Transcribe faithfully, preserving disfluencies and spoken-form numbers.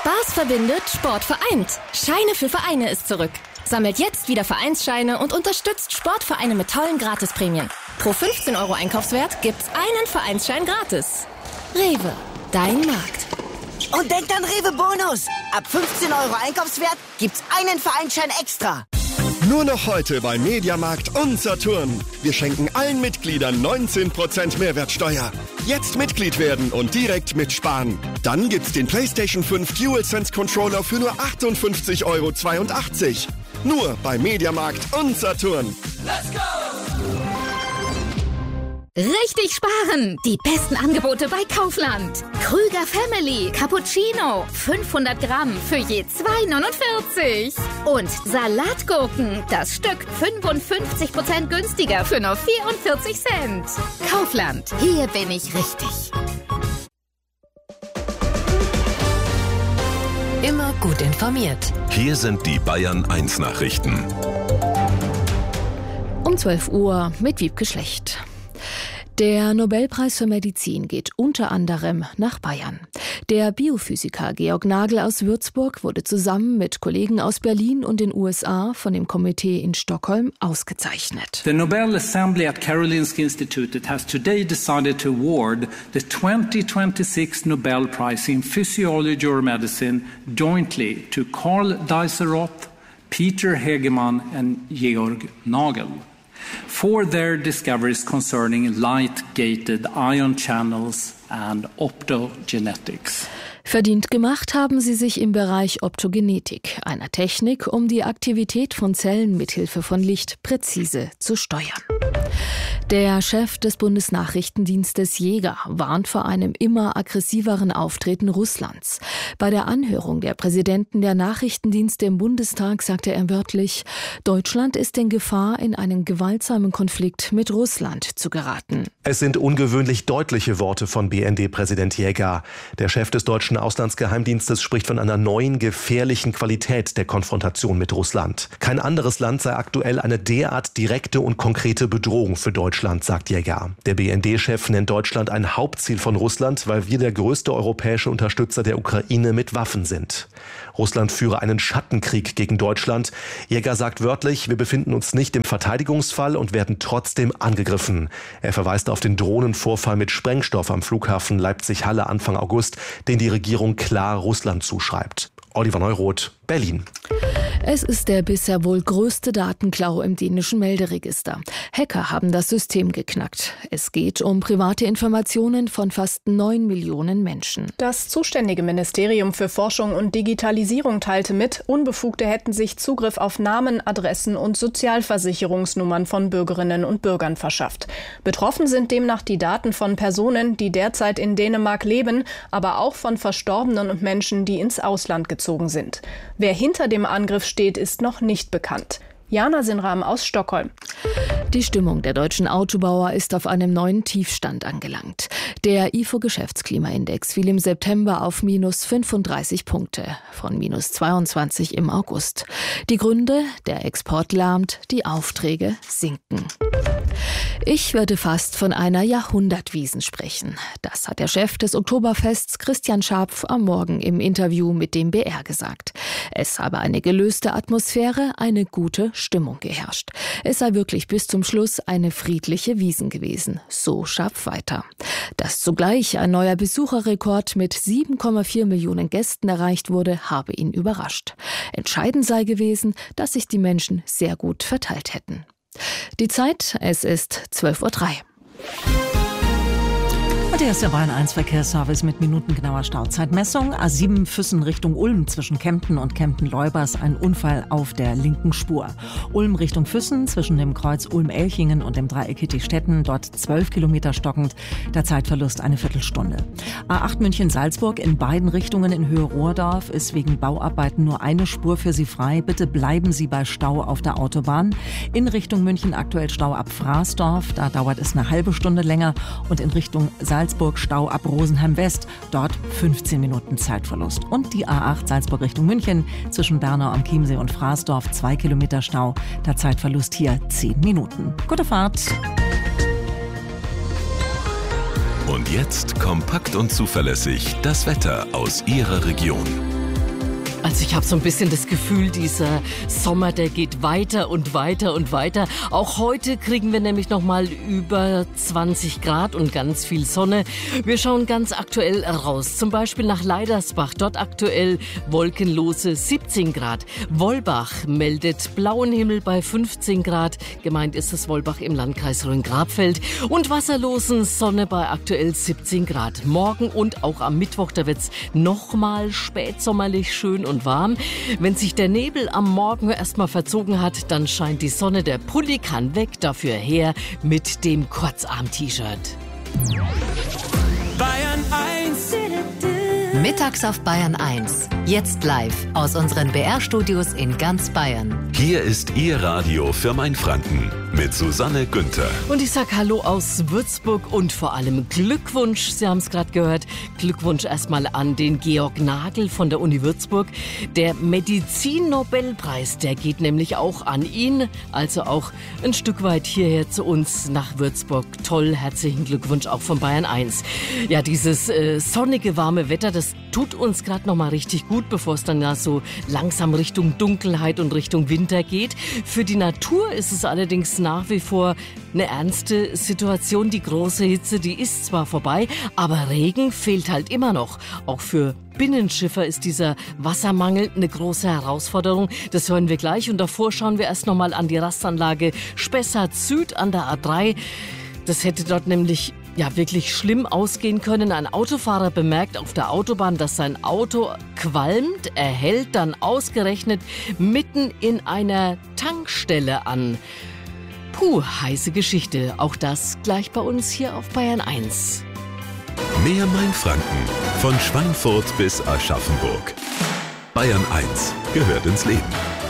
Spaß verbindet, Sport vereint. Scheine für Vereine ist zurück. Sammelt jetzt wieder Vereinsscheine und unterstützt Sportvereine mit tollen Gratisprämien. Pro fünfzehn Euro Einkaufswert gibt's einen Vereinsschein gratis. Rewe, dein Markt. Und denkt an Rewe Bonus. Ab fünfzehn Euro Einkaufswert gibt's einen Vereinsschein extra. Nur noch heute bei Mediamarkt und Saturn. Wir schenken allen Mitgliedern neunzehn Prozent Mehrwertsteuer. Jetzt Mitglied werden und direkt mitsparen. Dann gibt's den PlayStation fünf DualSense Controller für nur achtundfünfzig Euro zweiundachtzig. Nur bei Mediamarkt und Saturn. Let's go! Richtig sparen! Die besten Angebote bei Kaufland. Krüger Family Cappuccino. fünfhundert Gramm für je zwei neunundvierzig. Und Salatgurken. Das Stück fünfundfünfzig Prozent günstiger für nur vierundvierzig Cent. Kaufland. Hier bin ich richtig. Immer gut informiert. Hier sind die Bayern eins Nachrichten. Um zwölf Uhr mit Wiebke Schlecht. Der Nobelpreis für Medizin geht unter anderem nach Bayern. Der Biophysiker Georg Nagel aus Würzburg wurde zusammen mit Kollegen aus Berlin und den U S A von dem Komitee in Stockholm ausgezeichnet. The Nobel Assembly at Karolinska Institutet has today decided to award the twenty twenty-six Nobel Prize in Physiology or Medicine jointly to Karl Dies-Roth, Peter Hegemann and Georg Nagel for their discoveries concerning light-gated ion channels and optogenetics. Verdient gemacht haben sie sich im Bereich Optogenetik, einer Technik, um die Aktivität von Zellen mithilfe von Licht präzise zu steuern. Der Chef des Bundesnachrichtendienstes Jäger warnt vor einem immer aggressiveren Auftreten Russlands. Bei der Anhörung der Präsidenten der Nachrichtendienste im Bundestag sagte er wörtlich, Deutschland ist in Gefahr, in einen gewaltsamen Konflikt mit Russland zu geraten. Es sind ungewöhnlich deutliche Worte von B N D-Präsident Jäger. Der Chef des deutschen Auslandsgeheimdienstes spricht von einer neuen, gefährlichen Qualität der Konfrontation mit Russland. Kein anderes Land sei aktuell eine derart direkte und konkrete Bedrohung für Deutschland, sagt Jäger. Der B N D-Chef nennt Deutschland ein Hauptziel von Russland, weil wir der größte europäische Unterstützer der Ukraine mit Waffen sind. Russland führe einen Schattenkrieg gegen Deutschland. Jäger sagt wörtlich, wir befinden uns nicht im Verteidigungsfall und werden trotzdem angegriffen. Er verweist auf den Drohnenvorfall mit Sprengstoff am Flughafen Leipzig-Halle Anfang August, den die Regierung klar Russland zuschreibt. Oliver Neuroth, Berlin. Es ist der bisher wohl größte Datenklau im dänischen Melderegister. Hacker haben das System geknackt. Es geht um private Informationen von fast neun Millionen Menschen. Das zuständige Ministerium für Forschung und Digitalisierung teilte mit, Unbefugte hätten sich Zugriff auf Namen, Adressen und Sozialversicherungsnummern von Bürgerinnen und Bürgern verschafft. Betroffen sind demnach die Daten von Personen, die derzeit in Dänemark leben, aber auch von Verstorbenen und Menschen, die ins Ausland gezogen sind. Wer hinter dem Angriff steht, ist noch nicht bekannt. Jana Sinram aus Stockholm. Die Stimmung der deutschen Autobauer ist auf einem neuen Tiefstand angelangt. Der I F O-Geschäftsklimaindex fiel im September auf minus fünfunddreißig Punkte, von minus zweiundzwanzig im August. Die Gründe? Der Export lahmt, die Aufträge sinken. Ich würde fast von einer Jahrhundertwiesn sprechen. Das hat der Chef des Oktoberfests Christian Scharpf am Morgen im Interview mit dem B R gesagt. Es habe eine gelöste Atmosphäre, eine gute Stimmung geherrscht. Es sei wirklich bis zum Schluss eine friedliche Wiesn gewesen, so Scharpf weiter. Dass zugleich ein neuer Besucherrekord mit sieben Komma vier Millionen Gästen erreicht wurde, habe ihn überrascht. Entscheidend sei gewesen, dass sich die Menschen sehr gut verteilt hätten. Die Zeit, es ist zwölf Uhr drei. Und hier ist der Bayern eins Verkehrsservice mit minutengenauer Stauzeitmessung. A sieben Füssen Richtung Ulm zwischen Kempten und Kempten-Leubers ein Unfall auf der linken Spur. Ulm Richtung Füssen zwischen dem Kreuz Ulm-Elchingen und dem Dreieck Hittich-Stetten, dort zwölf Kilometer stockend, der Zeitverlust eine Viertelstunde. A acht München-Salzburg in beiden Richtungen in Höhe Rohrdorf ist wegen Bauarbeiten nur eine Spur für Sie frei. Bitte bleiben Sie bei Stau auf der Autobahn. In Richtung München aktuell Stau ab Fraßdorf, da dauert es eine halbe Stunde länger, und in Richtung Salzburg Salzburg Stau ab Rosenheim West, dort fünfzehn Minuten Zeitverlust. Und die A acht Salzburg Richtung München zwischen Bernau am Chiemsee und Fraßdorf zwei Kilometer Stau, der Zeitverlust hier zehn Minuten. Gute Fahrt! Und jetzt kompakt und zuverlässig das Wetter aus Ihrer Region. Also ich habe so ein bisschen das Gefühl, dieser Sommer, der geht weiter und weiter und weiter. Auch heute kriegen wir nämlich noch mal über zwanzig Grad und ganz viel Sonne. Wir schauen ganz aktuell raus, zum Beispiel nach Leidersbach. Dort aktuell wolkenlose siebzehn Grad. Wolbach meldet blauen Himmel bei fünfzehn Grad. Gemeint ist das Wolbach im Landkreis Rhön-Grabfeld. Und wasserlosen Sonne bei aktuell siebzehn Grad. Morgen und auch am Mittwoch, da wird's noch mal spätsommerlich schön und warm. Wenn sich der Nebel am Morgen erstmal verzogen hat, dann scheint die Sonne, der Pulli kann weg, dafür her mit dem Kurzarm-T-Shirt. Bayern eins. Mittags auf Bayern eins. Jetzt live aus unseren B R-Studios in ganz Bayern. Hier ist Ihr Radio für Mainfranken mit Susanne Günther. Und ich sag Hallo aus Würzburg und vor allem Glückwunsch, Sie haben es gerade gehört, Glückwunsch erstmal an den Georg Nagel von der Uni Würzburg. Der Medizin-Nobelpreis, der geht nämlich auch an ihn, also auch ein Stück weit hierher zu uns nach Würzburg. Toll, herzlichen Glückwunsch auch von Bayern eins. Ja, dieses äh, sonnige, warme Wetter, das tut uns gerade noch mal richtig gut, bevor es dann ja so langsam Richtung Dunkelheit und Richtung Winter geht. Für die Natur ist es allerdings nach wie vor eine ernste Situation. Die große Hitze, die ist zwar vorbei, aber Regen fehlt halt immer noch. Auch für Binnenschiffer ist dieser Wassermangel eine große Herausforderung. Das hören wir gleich. Und davor schauen wir erst noch mal an die Rastanlage Spessart Süd an der A drei. Das hätte dort nämlich ja wirklich schlimm ausgehen können. Ein Autofahrer bemerkt auf der Autobahn, dass sein Auto qualmt. Er hält dann ausgerechnet mitten in einer Tankstelle an. Puh, heiße Geschichte. Auch das gleich bei uns hier auf Bayern eins. Mehr Mainfranken. Von Schweinfurt bis Aschaffenburg. Bayern eins gehört ins Leben.